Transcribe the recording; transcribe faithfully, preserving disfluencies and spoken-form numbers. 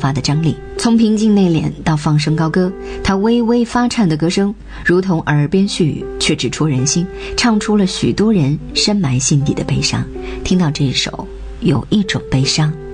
发的张力。从平静内敛到放声高歌，他微微发颤的歌声如同耳边絮语，却直戳人心，唱出了许多人深埋心底的悲伤。听到这一首，有一种悲伤